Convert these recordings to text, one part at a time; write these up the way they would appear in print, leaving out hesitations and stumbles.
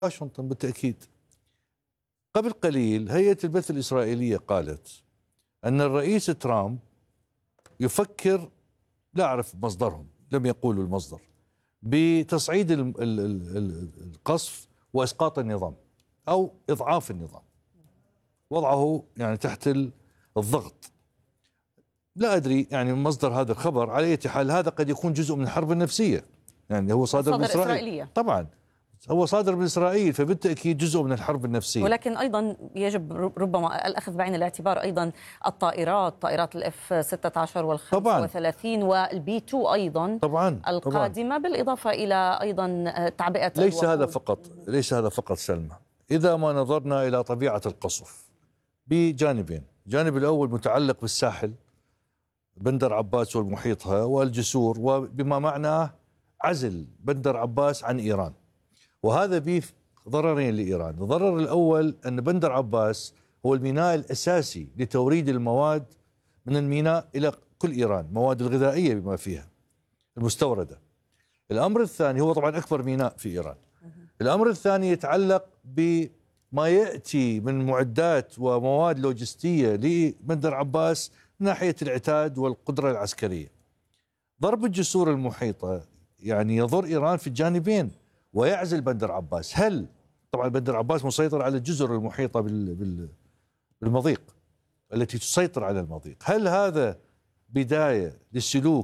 واشنطن بالتأكيد. قبل قليل هيئة البث الإسرائيلية قالت أن الرئيس ترامب يفكر، لا أعرف مصدرهم، لم يقولوا المصدر، بتصعيد القصف وإسقاط النظام أو إضعاف النظام، وضعه يعني تحت الضغط. لا أدري يعني مصدر هذا الخبر. على أي حال هذا قد يكون جزء من الحرب النفسية، يعني هو صادر من إسرائيل طبعا، هو صادر من إسرائيل، فبالتأكيد جزء من الحرب النفسية. ولكن أيضا يجب ربما الأخذ بعين الاعتبار أيضا طائرات الاف 16 وال 35 والبي 2 أيضا طبعا القادمة، بالإضافة إلى أيضا تعبئة ليس هذا فقط سلمى. إذا ما نظرنا إلى طبيعة القصف بجانبين، الجانب الأول متعلق بالساحل، بندر عباس والمحيطها والجسور، وبما معناه عزل بندر عباس عن إيران، وهذا به ضررين لإيران. الضرر الأول أن بندر عباس هو الميناء الأساسي لتوريد المواد من الميناء إلى كل إيران، مواد الغذائية بما فيها المستوردة. الأمر الثاني هو طبعا أكبر ميناء في إيران. الأمر الثاني يتعلق بما يأتي من معدات ومواد لوجستية لبندر عباس من ناحية العتاد والقدرة العسكرية. ضرب الجسور المحيطة يعني يضر إيران في الجانبين ويعزل بندر عباس. هل طبعا بندر عباس مسيطر على الجزر المحيطة بالمضيق التي تسيطر على المضيق. هل هذا بداية لسلوك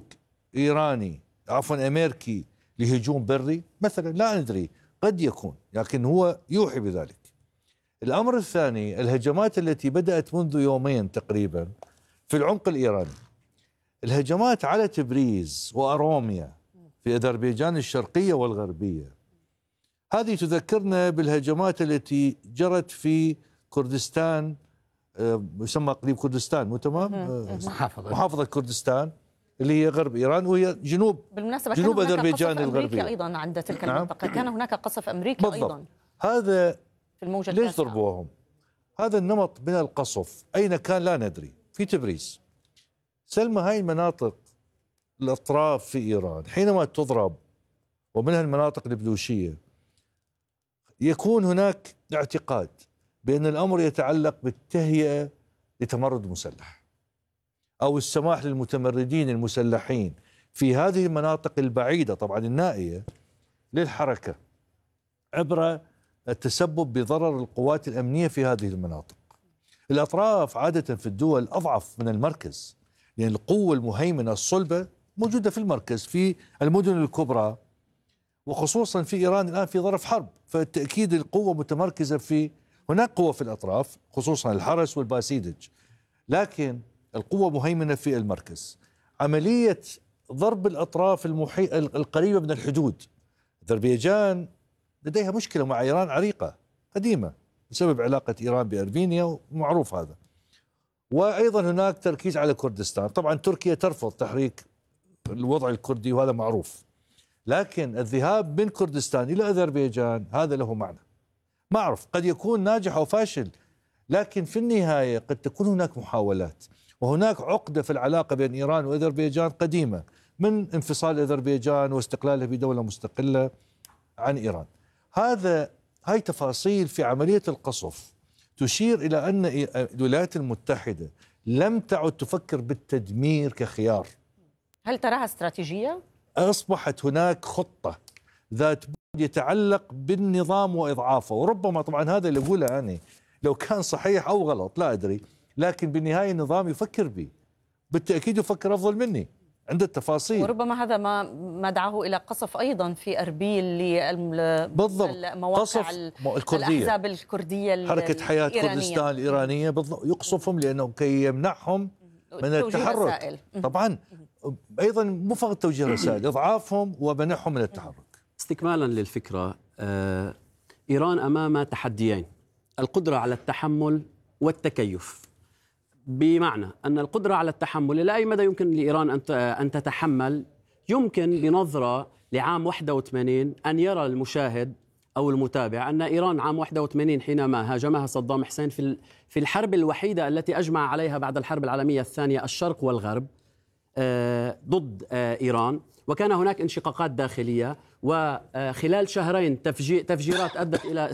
أمريكي لهجوم بري مثلا؟ لا ندري، قد يكون، لكن هو يوحي بذلك. الأمر الثاني الهجمات التي بدأت منذ يومين تقريبا في العمق الإيراني، الهجمات على تبريز وأروميا في أذربيجان الشرقية والغربية، هذه تذكرنا بالهجمات التي جرت في كردستان، يسمى اقليم كردستان، مو تمام؟ محافظة كردستان اللي هي غرب إيران، وهي جنوب أذربيجان الغربية. أيضا عند تلك المنطقة كان هناك قصف أمريكي بالضبط. أيضا هذا في الموجة ليش ضربوهم؟ هذا النمط من القصف أين كان لا ندري. في تبريز سلمى، هاي المناطق الأطراف في إيران حينما تضرب، ومنها المناطق البلوشية، يكون هناك اعتقاد بأن الأمر يتعلق بالتهيئة لتمرد مسلح أو السماح للمتمردين المسلحين في هذه المناطق البعيدة طبعا النائية للحركة عبر التسبب بضرر القوات الأمنية في هذه المناطق. الأطراف عادة في الدول أضعف من المركز، لأن القوة المهيمنة الصلبة موجودة في المركز في المدن الكبرى، وخصوصا في إيران الآن في ظرف حرب، فالتأكيد القوة متمركزة هناك قوة في الأطراف خصوصا الحرس والباسيدج، لكن القوة مهيمنة في المركز. عملية ضرب الأطراف القريبة من الحدود، أذربيجان لديها مشكلة مع إيران عريقة قديمة بسبب علاقة إيران بأرمينيا، ومعروف هذا. وأيضا هناك تركيز على كردستان، طبعا تركيا ترفض تحريك الوضع الكردي وهذا معروف، لكن الذهاب من كردستان إلى أذربيجان هذا له معنى. ما أعرف، قد يكون ناجح أو فاشل، لكن في النهاية قد تكون هناك محاولات، وهناك عقدة في العلاقة بين إيران وأذربيجان قديمة من انفصال أذربيجان واستقلالها بدولة مستقلة عن إيران. هاي تفاصيل في عملية القصف تشير إلى أن الولايات المتحدة لم تعد تفكر بالتدمير كخيار. هل تراها استراتيجية؟ أصبحت هناك خطة ذات بعد يتعلق بالنظام وإضعافه، وربما طبعا هذا اللي أقوله أنا لو كان صحيح أو غلط لا أدري، لكن بالنهاية النظام يفكر به، بالتأكيد يفكر أفضل مني عند التفاصيل. وربما هذا ما دعاه إلى قصف أيضا في أربيل للمواقع الأحزاب الكردية، حركة حياة كردستان الإيرانية، بالضبط يقصفهم لأنه كي يمنعهم من التحرك. طبعا أيضا مو فقط توجيه رسائل، إضعافهم ومنعهم من التحرك. استكمالا للفكرة، إيران أمام تحديين: القدرة على التحمل والتكيف. بمعنى أن القدرة على التحمل إلى أي مدى يمكن لإيران أن تتحمل؟ يمكن بنظرة لعام 81 أن يرى المشاهد أو المتابع أن إيران عام 81 حينما هاجمها صدام حسين في الحرب الوحيدة التي أجمع عليها بعد الحرب العالمية الثانية الشرق والغرب ضد إيران، وكان هناك انشقاقات داخلية، وخلال شهرين تفجيرات أدت إلى